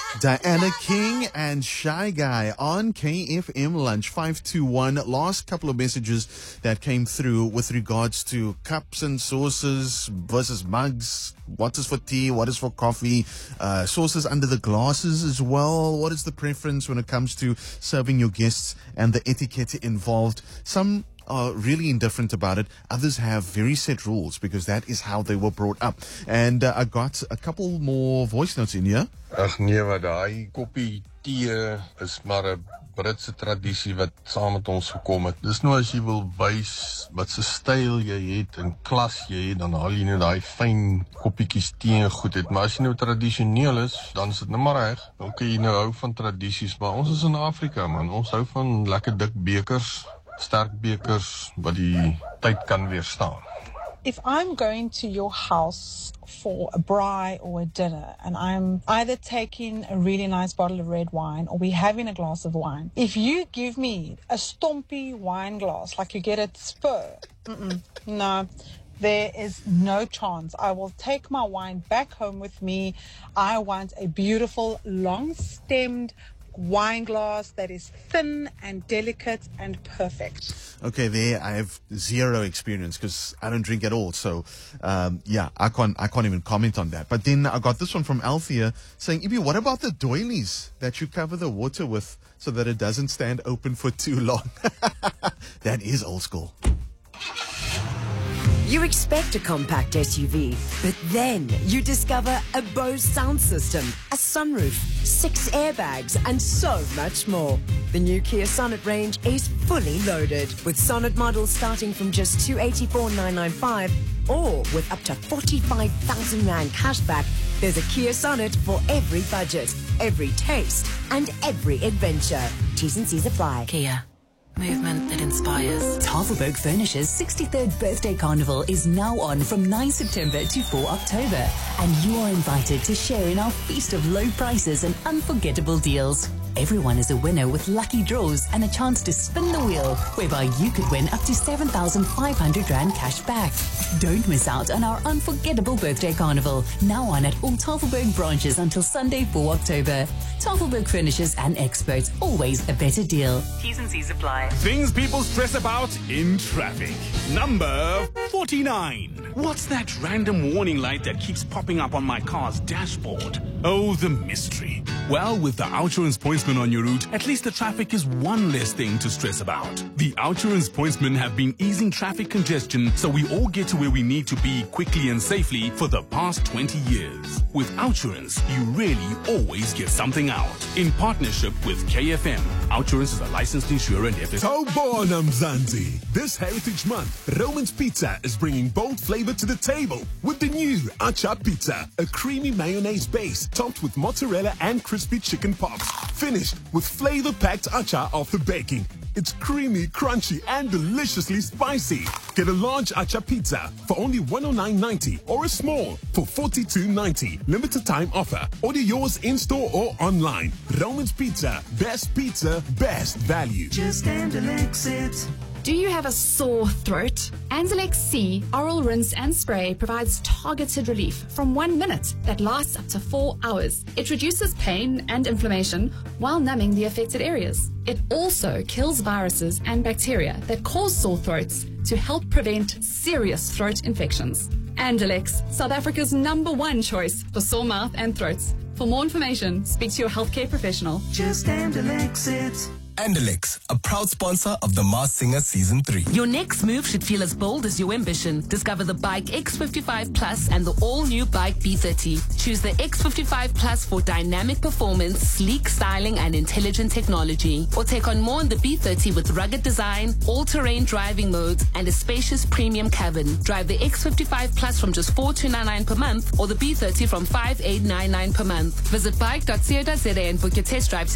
Diana King and Shy Guy on KFM Lunch 521. Last couple of messages that came through with regards to cups and saucers versus mugs. What is for tea? What is for coffee? Saucers under the glasses as well. What is the preference when it comes to serving your guests and the etiquette involved? Some are really indifferent about it. Others have very set rules because that is how they were brought up. And I got a couple more voice notes in here. Ag nee, wat daai koppie tee is maar 'n Britse tradisie wat saam met ons gekom het. Dis nou as jy wil wys wat se styl jy het en klas jy het, dan haal jy nou daai fyn koppietjies tee en goed het. Maar as jy nou tradisioneel is, dan is dit nou maar reg. Dan kan jy nou hou van tradisies, maar ons is in Afrika, man. Ons hou van lekker dik bekers, sterk bekers wat die tyd kan weerstaan. If I'm going to your house for a braai or a dinner and I'm either taking a really nice bottle of red wine or we're having a glass of wine, if you give me a stompy wine glass like you get at Spur, no, there is no chance. I will take my wine back home with me. I want a beautiful, long-stemmed wine glass that is thin and delicate and perfect. Okay, there I have zero experience because I don't drink at all. So, I can't even comment on that. But then I got this one from Althea saying, Ibi, what about the doilies that you cover the water with so that it doesn't stand open for too long? That is old school. You expect a compact SUV, but then you discover a Bose sound system, a sunroof, 6 airbags, and so much more. The new Kia Sonet range is fully loaded, with Sonet models starting from just $284,995, or with up to 45,000 Rand cashback. There's a Kia Sonet for every budget, every taste, and every adventure. T's and C's apply. Kia. Movement that inspires. Tafelberg Furniture's 63rd birthday carnival is now on from 9 September to 4 October, and you are invited to share in our feast of low prices and unforgettable deals. Everyone is a winner with lucky draws and a chance to spin the wheel, whereby you could win up to 7,500 Rand cash back. Don't miss out on our unforgettable birthday carnival, now on at all Tafelberg branches until Sunday, 4 October. Tafelberg Furnitures and Experts, always a better deal. T's and C's apply. Things people stress about in traffic. Number 49. What's that random warning light that keeps popping up on my car's dashboard? Oh, the mystery. Well, with the Outsurance Pointsman on your route, at least the traffic is one less thing to stress about. The Outsurance Pointsmen have been easing traffic congestion so we all get to where we need to be quickly and safely for the past 20 years. With Outsurance, you really always get something out. In partnership with KFM, Outsurance is a licensed insurer and FSA. Sawubona Mzansi. This Heritage Month, Roman's Pizza is bringing bold flavor to the table with the new Acha Pizza, a creamy mayonnaise base topped with mozzarella and crispy chicken pops, finished with flavor-packed acha after baking. It's creamy, crunchy, and deliciously spicy. Get a large acha pizza for only $109.90 or a small for $42.90. Limited time offer. Order yours in-store or online. Roman's Pizza. Best pizza, best value. Just Andalex it. Do you have a sore throat? Andalex C Oral Rinse and Spray provides targeted relief from 1 minute that lasts up to 4 hours. It reduces pain and inflammation while numbing the affected areas. It also kills viruses and bacteria that cause sore throats to help prevent serious throat infections. Andalex, South Africa's #1 choice for sore mouth and throats. For more information, speak to your healthcare professional. Just Andalex it. Andalex, a proud sponsor of The Masked Singer Season 3. Your next move should feel as bold as your ambition. Discover the Bike X55 Plus and the all-new Bike B30. Choose the X55 Plus for dynamic performance, sleek styling, and intelligent technology. Or take on more in the B30 with rugged design, all-terrain driving modes, and a spacious premium cabin. Drive the X55 Plus from just $4,299 per month or the B30 from $5,899 per month. Visit bike.co.za and book your test drive